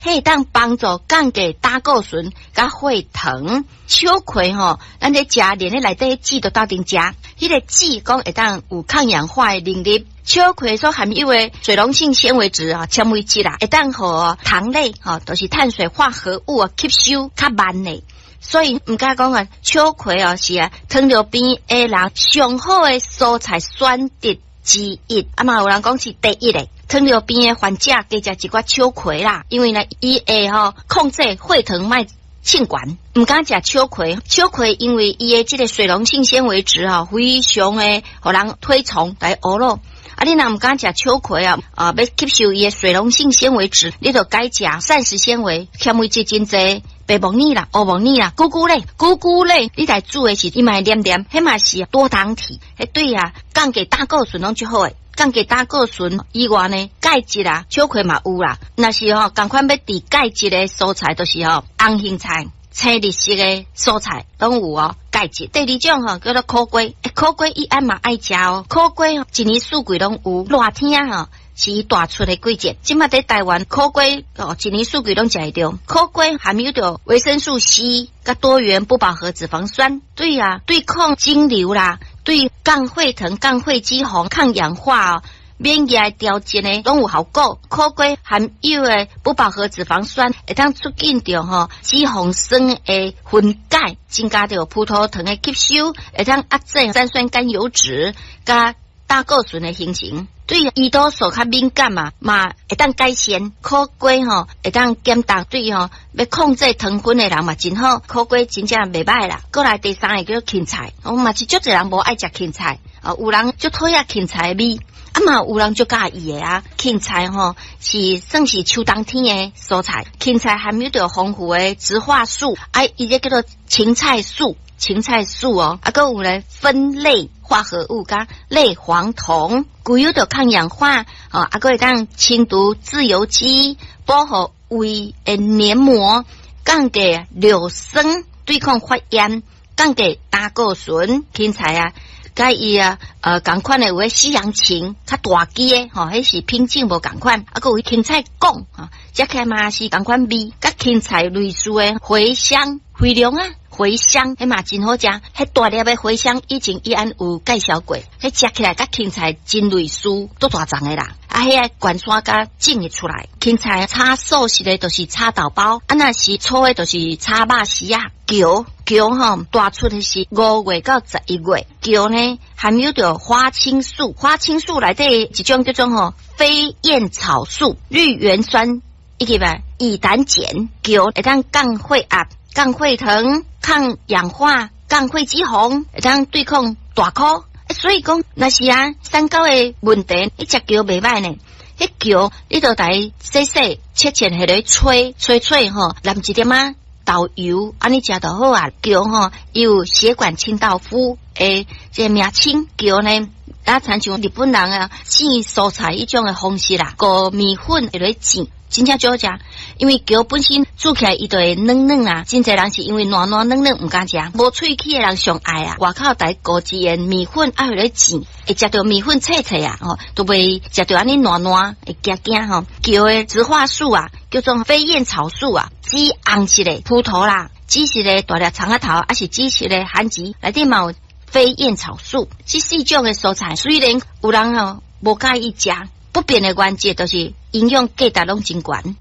迄当帮助降低胆固醇甲血糖。秋葵咱咧食连咧内底籽都斗阵食，迄个籽讲会当有抗氧化的能力。秋葵所含有的水溶性纤维质纤维质会当互糖类都是碳水化合物吸收较慢的。所以唔敢讲秋葵是糖尿病的人上好的蔬菜选择之一，嘛有人讲是第一的。糖尿病的患者加食一寡秋葵啦，因为呢，伊会控制血糖卖性管。唔敢食秋葵，秋葵因为伊的这个水溶性纤维质非常的互人推崇来学咯。你若唔敢食秋葵要吸收伊的水溶性纤维质，你就改食膳食纤维，纤维质真济。白木耳啦、黑木耳啦、菇菇类，你来煮的是伊嘛黏黏，迄嘛是多糖体，迄对降低胆固醇拢最好诶。降低胆固醇以外呢，钙质秋葵嘛有啦。若是同款要低钙质的蔬菜，就是红杏菜、青绿色的蔬菜拢有钙质。第二种叫做苦瓜，苦瓜伊爱嘛爱食苦瓜一年四季拢有，热天是伊大出的季节。即马在台湾苦瓜一年四季拢食会着。苦瓜含有着维生素 C 甲多元不饱和脂肪酸，对对抗肿瘤啦，对降血糖、降血脂、抗氧化免疫调节呢拢有效果。苦瓜含有的不饱和脂肪酸会当促进着脂肪酸的分解，增加着葡萄糖的吸收，会当压制三酸甘油脂甲胆固醇的形成。对胰岛素较敏感嘛会当改善。苦瓜会当减重，对要控制糖分的人嘛真好。苦瓜真正袂歹啦。过来第三个叫芹菜，嘛是足侪人无爱食芹菜，有人就讨厌芹菜的味，嘛有人就介意的芹菜是算是秋冬天的蔬菜。芹菜含有着丰富的植化素，伊这叫做芹菜素。芹菜素还有咧酚类化合物加类黄酮，具有着抗氧化还会当清除自由基，保护胃的黏膜，降低尿酸，对抗发炎，降低胆固醇。芹菜甲伊同款的有西洋芹较大枝的迄是品种无同款，还有芹菜秆食起来嘛是同款味，甲芹菜类似的茴香、茴香茴香迄嘛真好食，迄大粒的茴香以前伊安有介绍过，迄食起来甲芹菜真类似，都大丛的啦。迄个灌山甲整出来，芹菜炒素食的就是炒豆包，若是粗的就是炒肉丝姜大出的是5月到11月。姜呢含有着花青素，花青素内底一种叫做飞燕草素、绿原酸以及乙胆碱。姜会当降血压、降血糖、抗氧化、降血脂肪，会当对抗大哭。所以讲，若是三高的问题，你食姜袂歹呢。迄姜你就来切切下来吹淋一点豆油，安尼食就好姜有血管清道夫的这名称。姜呢，参像日本人煮蔬菜一种的方式啦，过米粉下来煮。真正少食，因为姜本身煮起来伊就会软软真侪人是因为软软软软唔敢食，无喙齿的人上爱外口台高级的米粉爱来煮，会食到米粉脆脆都袂食到安尼软软会惊姜的植化素叫做飞燕草素紫红色的葡萄啦，紫色的大粒葱仔头，还是紫色的番薯，内底嘛有飞燕草素。这四种的蔬菜，虽然有人无介意食。不变的关键就是营养价值拢真悬，